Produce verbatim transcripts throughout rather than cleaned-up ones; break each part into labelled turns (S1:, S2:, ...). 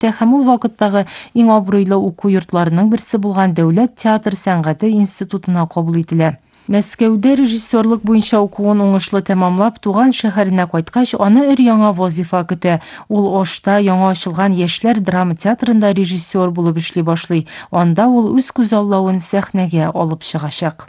S1: итте һәм ул вакыттагы иң абруйлы уку йортларының берсе булган Дәүләт театр сәнгате институтына кабул ителә. Мәскәүдә режиссерлык буенча укуын уңышлы тәмамлап, туган шәһәренә кайткач, аны өр-яңа вазифа көтә. Ул Ошта яңа ачылган Яшьләр драма театрында режиссер булып эшли башлый. Анда ул үз күзаллавын сәхнәгә алып чыгачак.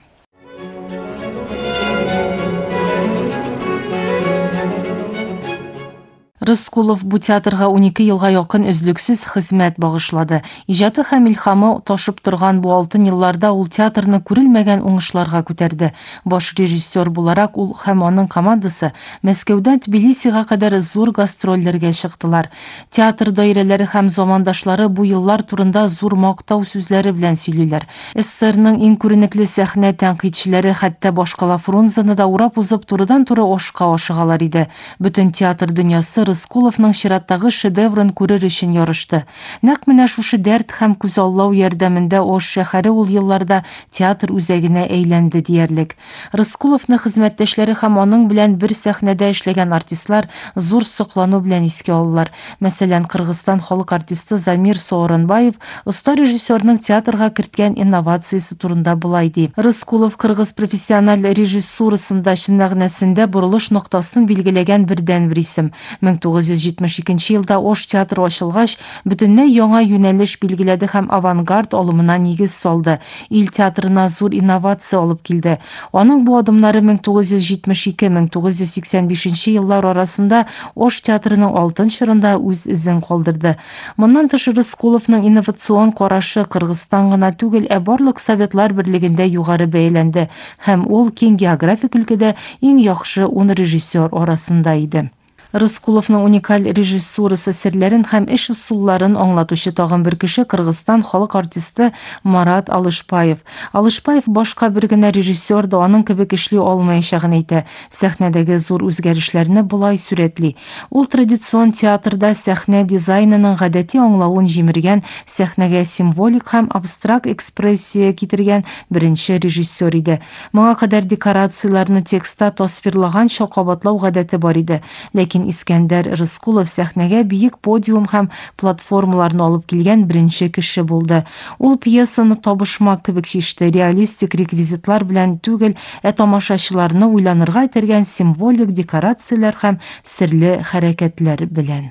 S1: Рыскулов бу театрга унике елга якын өзлексез хезмәт багышлады. Иҗаты һәм илһамы ташып торган бу алтын елларда ул театрны күрелмәгән уңышларга күтәрде. Баш режиссер буларак ул һәм аның командасы Мәскәүдән Тбилисига кадәр зур гастрольләргә чыктылар. Театр даирәләре һәм замандашлары бу еллар турында зур мактау сүзләре белән сөйлиләр. СССРның иң күренекле сәхнә тәнкыйтьчеләре хәтта башкала Фрунзены да урап узып турыдан-туры Ошка ашыгалар иде. Бөтен театр дөньясы Рыскуловның чираттагы шедеврын күрер өчен ярышты. Нәкъ менә шушы дәрт һәм күзаллау ярдәмендә Ош шәһәре ул елларда театр үзәгенә әйләнде диярлек. Рыскуловны хезмәттәшләре һәм аның белән бер сәхнәдә эшләгән артистлар зур соклану белән искә алалар. Мәсәлән, Кыргызстан халык артисты Замир Сооронбаев оста режиссерның театрга керткән инновациясе турында булай ди. Рыскулов кыргыз профессиональ режиссурасында чын мәгънәсендә бурылыш ноктасын билгеләгән бердән-бер исем. мең тугыз йөз җитмеш икенче елда Ош театры ачылгач, бөтенләй яңа юнәлеш билгеләде һәм авангард алымына нигез салды. Ил театрына зур инновация алып килде. Аның бу адымнары мең тугыз йөз җитмеш ике - мең тугыз йөз сиксән бишенче еллар арасында Ош театрының алтын чорында үз изен калдырды. Моннан тыш Рыскуловның инновацион карашы Кыргызстан гына түгел, ә барлык Советлар Берлегендә югары бәяләнде һәм ул киң географик өлкәдә иң яхшы ун режиссер арасында иде. Рыскуловның уникаль режиссурасы серләрен һәм эш ысулларын аңлатучы тагын бер кеше Кыргызстан халык артисты Марат Алышбаев. Алышбаев башка бер генә режиссер да аның кебек эшли алмаячагын әйтә. Сәхнәдәге зур үзгәрешләрне булай сүрәтли. Ул традицион театрда сәхнә дизайнының гадәти аңлавын җимергән, сәхнәгә символик һәм абстракт экспрессия китергән беренче режиссер иде. Моңа кадәр декорацияларны текстта тасвирлаганча кабатлау гадәте бар иде. Ләкин Искәндәр Рыскулов сәхнәгә биек подиум һәм платформаларны алып килгән беренче кеше булды. Ул пьесаны табышмак кебек шиште, реалистик реквизитлар белән түгел, ә тамашачыларны уйланырга итергән символик декорациялар һәм серле хәрәкәтләр белән.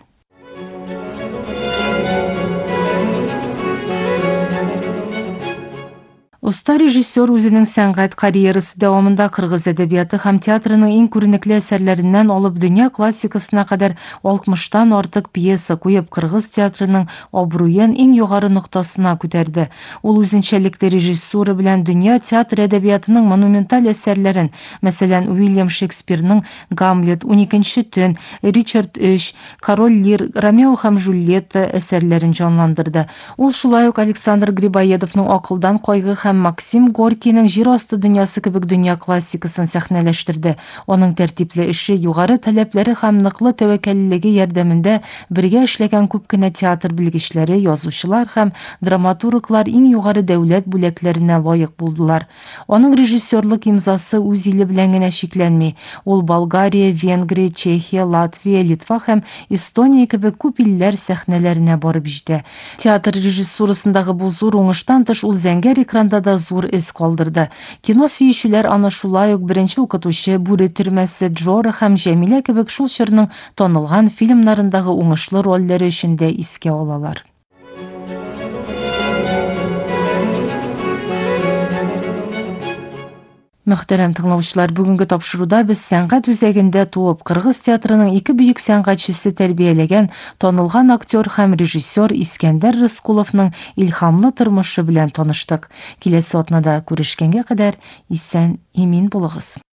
S1: Оста режиссер үзенең сәнгать карьерасы дәвамында кыргыз әдәбияты һәм театрының иң күренекле әсәрләреннән алып дөнья классикасына кадәр алтмыштан артык пьеса куеп кыргыз театрының абруен иң югары ноктасына күтәрде. Ул үзенчәлекле режиссура белән дөнья театр әдәбиятының монументаль әсәрләрен, мәсәлән, Уильям Шекспирның Гамлет, уникенче төн, Ричард өч, Король Лир, Ромео һәм Джульетта әсәрләрен җанландырды. Ул шулай ук Александр Грибоедовның Акылдан кайгы һәм Максим Горкийның Җир асты дөньясы кебек дөнья классикасын сәхнәләштерде. Аның тәртипле эше, югары таләпләре һәм ныклы тәвәккәллеге ярдәмендә бергә эшләгән күп кенә театр белгечләре, язучылар һәм драматурглар иң югары дәүләт бүләкләренә лаек булдылар. Аның режиссерлык имзасы үз иле белән генә шикләнми. Ул Болгария, Венгрия, Чехия, Латвия, Литва һәм Эстония кебек күп илләр сәхнәләренә барып җитә. Театр режиссурасындагы бу зур уңыштан тыш ул зәңгәр экранда да зур эз калдырды. Кино сөючеләр аны шулай ук беренче укытучы, Бүре төрмәсе, Джора һәм Җәмилә кебек шул чорның танылган фильмнарындагы уңышлы рольләре өчен дә искә алалар. Мөхтәрәм тыңлаучылар, бүгенге тапшыруда без сәнгать үзәгендә туып, кыргыз театрының ике бөек сәнгатьчесе тәрбияләгән танылган актер һәм режиссер Искәндәр Рыскуловның илһамлы тормышы белән таныштык. Киләсе атнада күрешкәнгә кадәр исән-имин булыгыз.